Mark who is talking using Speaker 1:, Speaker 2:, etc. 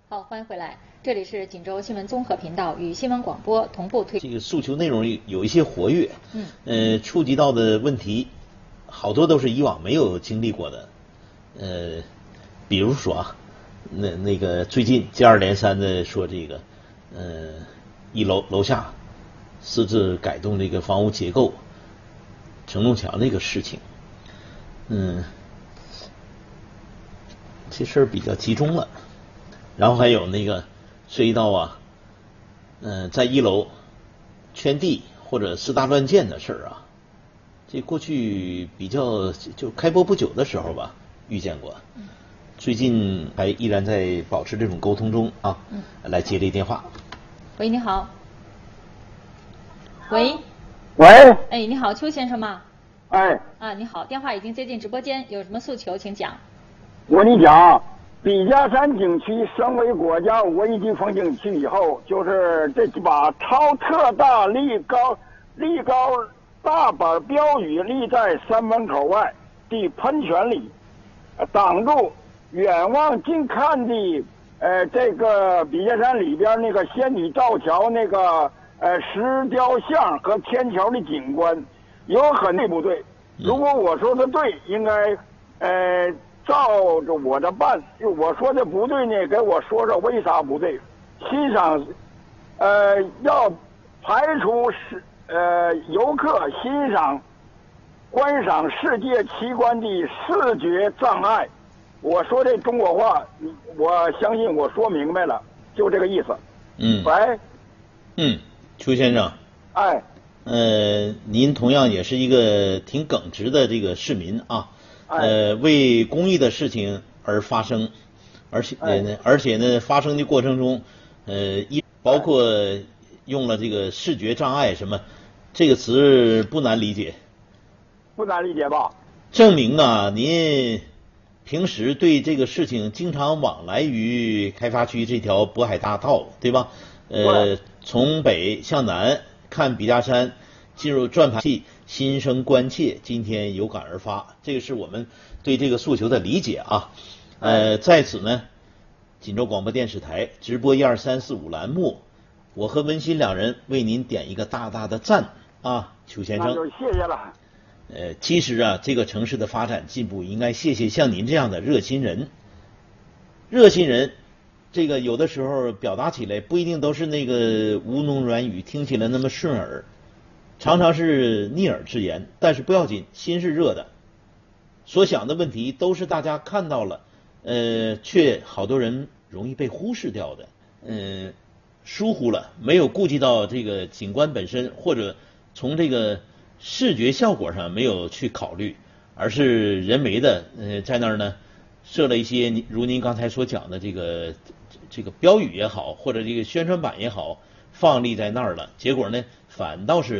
Speaker 1: 好，欢迎回来，这里是锦州新闻综合频道与新闻广播同步推。
Speaker 2: 这个诉求内容有一些活跃，触及到的问题好多都是以往没有经历过的，比如说啊，那个最近接二连三的说这个，一楼下私自改动这个房屋结构、承重墙这个事情，这事儿比较集中了。然后还有那个涉及到啊，在一楼圈地或者私搭乱建的事儿啊，这过去比较就开播不久的时候吧，遇见过。最近还依然在保持这种沟通中啊。来接这电话。
Speaker 1: 喂，你好。喂。
Speaker 3: 喂。
Speaker 1: 哎，你好，邱先生吗？
Speaker 3: 哎。
Speaker 1: 啊，你好，电话已经接进直播间，有什么诉求请讲。
Speaker 3: 我跟你讲，笔架山景区升为国家5A级风景区以后，就是这几把超特大立高大板标语立在山门口外的喷泉里，挡住远望近看的这个笔架山里边那个仙女造桥那个石雕像和天桥的景观，有很多不对。如果我说的对，应该照着我的办；我说的不对呢，给我说说为啥不对。欣赏要排除游客欣赏观赏世界奇观的视觉障碍。我说这中国话，我相信我说明白了，就这个意思。喂。
Speaker 2: 邱先生。
Speaker 3: 哎。
Speaker 2: 您同样也是一个挺耿直的这个市民啊。为公益的事情而发声，而且呢，发生的过程中，包括用了这个视觉障碍什么，这个词不难理解。
Speaker 3: 不难理解吧？
Speaker 2: 证明啊，您平时对这个事情经常往来于开发区这条渤海大道，对吧？从北向南看笔架山，进入转盘器，心生关切，今天有感而发，这个是我们对这个诉求的理解啊。在此呢，锦州广播电视台直播12345栏目，我和文心两人为您点一个大大的赞啊，邱先生。
Speaker 3: 那就谢谢了。
Speaker 2: 其实啊，这个城市的发展进步应该谢谢像您这样的热心人。热心人，这个有的时候表达起来不一定都是那个吴侬软语，听起来那么顺耳。常常是逆耳之言，但是不要紧，心是热的，所想的问题都是大家看到了，却好多人容易被忽视掉的，疏忽了，没有顾及到这个景观本身，或者从这个视觉效果上没有去考虑，而是人为的，在那儿呢设了一些如您刚才所讲的这个标语也好，或者这个宣传板也好，放立在那儿了，结果呢，反倒是